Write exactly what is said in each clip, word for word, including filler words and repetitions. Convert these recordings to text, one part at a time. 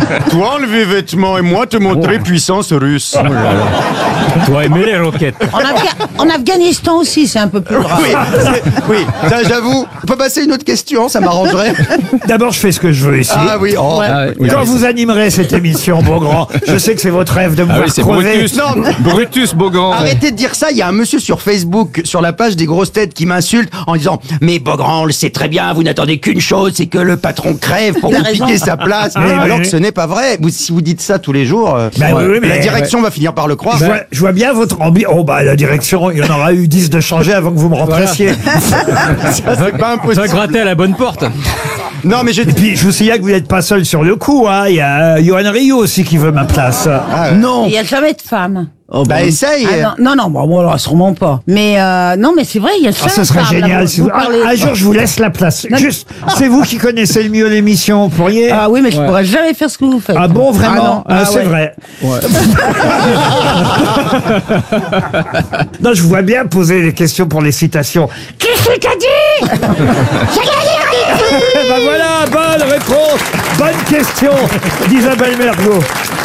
Toi enlever vêtements et moi te montrer puissance russe. Oh là là. Toi aimer les roquettes. En, Afga- en Afghanistan aussi, c'est un peu plus grave. Oui, c'est- oui, ça j'avoue. On peut passer à une autre question, ça m'arrangerait. D'abord, je fais ce que je veux ici. Ah oui, oh. Ah, oui. Quand vous animerez cette émission, Beaugrand, je sais que c'est votre rêve de me Ah voir oui, c'est crever. Brutus. Non, mais- Brutus Beaugrand. Arrêtez de dire ça, il y a un monsieur sur Facebook, sur la page des grosses têtes, qui m'insulte en disant « Mais Beaugrand, on le sait très bien, vous n'attendez qu'une chose, c'est que le patron crève pour Il a vous raison. piquer sa place. Oui, Alors oui. que ce n'est pas vrai. Vous, si vous dites ça tous les jours, euh, Bah oui, oui, mais- la direction va finir par le croire. Je vois, je vois bien votre ambition. Oh bah la direction, il y en aura eu dix de changer avant que vous me remplaciez. C'est pas impossible. Va gratter à la bonne porte. Non, mais je Et puis je vous signale que vous n'êtes pas seul sur le coup. Hein. Il y a euh, Johan Rioux aussi qui veut ma place. Ah, Non. Il n'y a jamais de femme. bah essaye. Ah, non, non, non, bon, moi, alors, sûrement pas. Mais euh, non, mais c'est vrai, il y a Ah, jamais ce de serait femme, là, génial. vous- Si vous... vous un, parlez- un jour, je vous laisse la place. Non. Juste, c'est vous qui connaissez le mieux l'émission. Vous pourriez. Ah oui, mais je pourrais jamais faire ce que vous faites. Ah bon, vraiment Ah non. Ah, Ah c'est ouais. vrai. Non, je vois bien poser des questions pour les citations. Qui c'est qu'a dit Ben voilà, bonne réponse, bonne question d'Isabelle Mergo.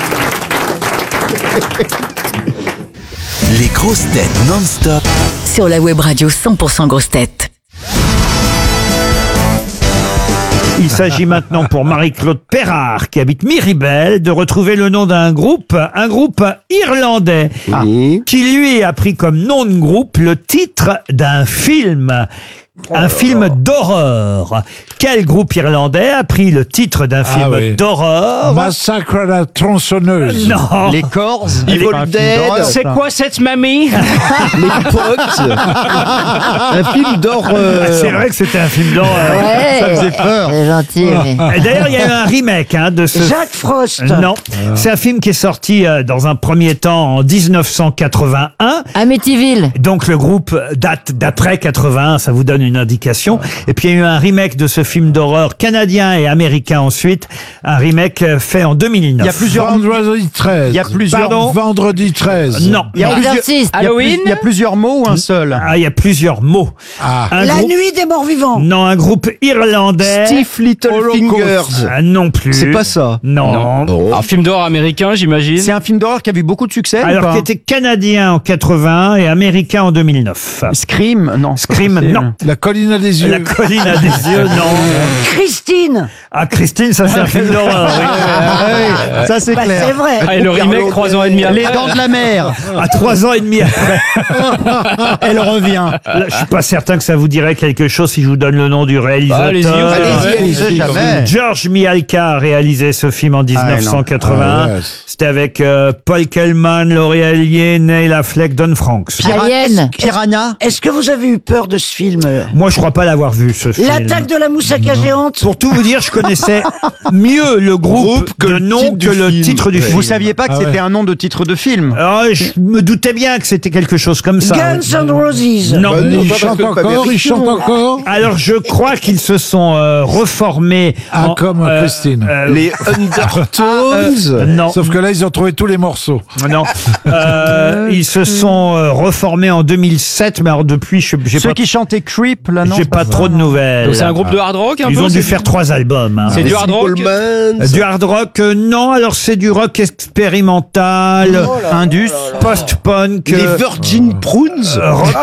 Les grosses têtes non-stop. Sur la web radio cent pour cent grosses têtes. Il s'agit maintenant pour Marie-Claude Perrard, qui habite Miribel, de retrouver le nom d'un groupe, un groupe irlandais, qui lui a pris comme nom de groupe le titre d'un film. Un film d'horreur. Quel groupe irlandais a pris le titre d'un film oui. d'horreur? Massacre à la tronçonneuse. Non. Les Corrs, Evil les Dead. C'est quoi cette mamie? les potes. Un film d'horreur. C'est vrai que c'était un film d'horreur. Ouais. Ça faisait peur. C'est gentil. mais- Et D'ailleurs, il y a eu un remake hein, de ce Jacques Frost. Non, c'est un film qui est sorti euh, dans un premier temps en dix-neuf cent quatre-vingt-un. Amityville. Donc le groupe date d'après quatre-vingt-un, ça vous donne une indication. Et puis il y a eu un remake de ce film d'horreur canadien et américain ensuite, un remake euh, fait en deux mille neuf. Il y a plusieurs. Vendredi treize. Il y a plusieurs. Pardon Vendredi treize. Non, Il y a plusieurs. Exorciste. il y a plus- Il y a plusieurs mots ou un seul? ah, il y a plusieurs mots. Ah. Un La groupe- nuit des morts vivants. Non, un groupe irlandais. Little Holocaust. Ah, non plus. C'est pas ça. Non. Un film d'horreur américain, j'imagine. C'est un film d'horreur qui a eu beaucoup de succès ou Alors pas? qui était canadien en quatre-vingt et américain en deux mille neuf. Scream, non. Scream, C'est- non. La colline a des yeux. La colline a des yeux, non. Christine. Ah, Christine, ça c'est un film d'horreur. oui. Ah oui, ça c'est Bah, clair. c'est vrai. Ah, et le remake trois ans et demi après. Les dents de la mer. À trois ans et demi après. Elle revient. Là, je suis pas certain que ça vous dirait quelque chose si je vous donne le nom du réalisateur. Allez-y, Allez-y, allez-y, jamais. George Mihalka a réalisé ce film en dix-neuf cent quatre-vingt. Ah, ouais. C'était avec euh, Paul Kellman, Laurie Allier, Neil Affleck, Don Franks. Alien. Piranha. Est-ce que vous avez eu peur de ce film? Moi, je crois pas l'avoir vu, ce film. L'attaque de la moussaka géante. Pour tout vous dire, je connaissais mieux le groupe, que de le nom titre que du le film. titre du film. Vous saviez pas que Ah c'était ouais. un nom de titre de film? Ah, je me doutais bien que c'était quelque chose comme ça. Guns N' Roses. Non. Bah, il chante encore, il chante encore. Alors, je crois qu'ils se sont euh, reformés. Ah, en- comme euh, Christine. euh, Les Undertones. non. Sauf que là, ils ont trouvé tous les morceaux. Non, euh, ils se sont euh, reformés en deux mille sept, mais alors depuis, je- j'ai Ceux pas, qui chantaient Creep, là, non? j'ai c'est pas ça. trop de nouvelles. Donc c'est un groupe de hard rock un Ils peu ont dû c'est- faire trois albums. hein. C'est du hard rock. Euh, Du hard rock, euh, non. Alors c'est du rock expérimental, Indus. post-punk. Les euh, Virgin Prunes. euh, rock-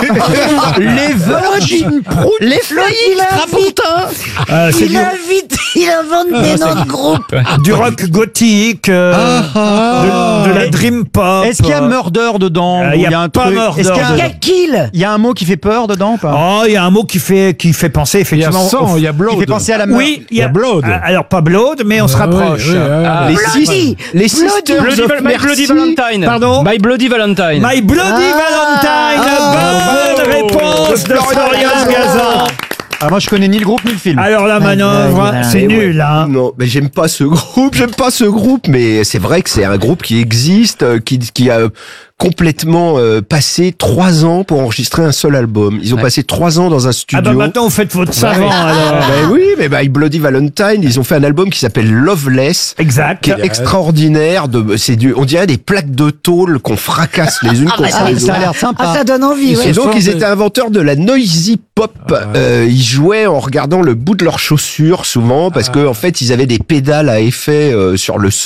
Les Virgin Prunes. Les Flying Trapontin. euh, c'est Il du, invite, il invente des noms de groupes. du rock gothique, euh, de, de la dream pop. Est-ce qu'il y a Murder dedans? Euh, ou il y a un pas truc Murder Est-ce qu'il y a un- Il y a Kill. il y a un mot qui fait peur dedans ou pas? Oh, il y a un mot qui fait qui fait penser Il y a effectivement. sang, au- il y a blood. Qui fait penser à la meurtre. Oui, il y a Blood. Ah, Alors pas Blood, mais on se Ah, rapproche. oui, oui, oui. Ah, Les Bloody. six- les Sisters Bloody, of Val- My Bloody Mercy. Valentine. Pardon My Bloody Valentine. My Bloody Valentine, bonne réponse de Florian Gazan. Ah, moi, je connais ni le groupe ni le film. Alors la manœuvre, c'est nul, hein. Non, mais j'aime pas ce groupe, j'aime pas ce groupe, mais c'est vrai que c'est un groupe qui existe, euh, qui, qui a complètement euh, passé trois ans pour enregistrer un seul album. Ils ont Ouais. passé trois ans dans un Ah studio. bah maintenant vous faites votre savant alors. Ben oui, mais My Bloody Valentine, ils ont fait un album qui s'appelle Loveless, Exact. qui est extraordinaire. De, c'est du, on dirait des plaques de tôle qu'on fracasse les unes contre Ah, les ça a autres. l'air sympa. Ah, ça donne envie, Et ouais. donc ils étaient inventeurs de la noisy pop. Euh, ils jouaient en regardant le bout de leurs chaussures souvent parce que en fait ils avaient des pédales à effet euh, sur le son.